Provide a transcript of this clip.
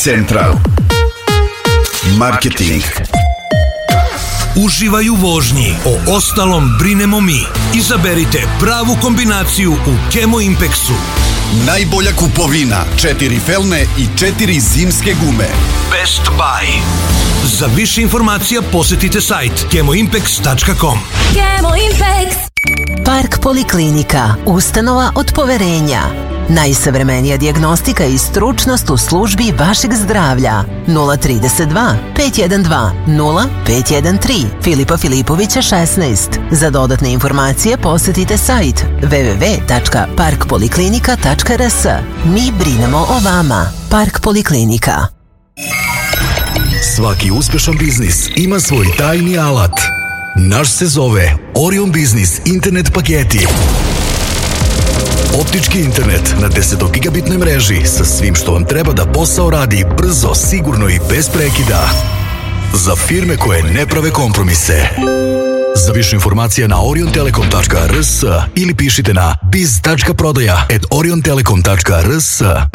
Central Marketing. Uživaj u vožnji, o ostalom brinemo mi. Izaberite pravu kombinaciju u Kemo Impexu. Najbolja kupovina, 4 felne i 4 zimske gume. Best Buy. Za više informacija posjetite sajt kemoimpex.com. Kemo Impex. Park Poliklinika, ustanova od poverenja. Najsavremenija dijagnostika i stručnost u službi vašeg zdravlja. 032 512 0513 Filipa Filipovića 16. Za dodatne informacije posjetite sajt www.parkpoliklinika.rs. Mi brinemo o vama. Park Poliklinika. Svaki uspešan biznis ima svoj tajni alat. Naš se zove Orion Business internet paketi. Optički internet na 10 gigabitnoj mreži sa svim što vam treba da posao radi brzo, sigurno i bez prekida. Za firme koje ne prave kompromise. Za više informacija na oriontelekom.rs ili pišite na biz.prodaja@oriontelekom.rs.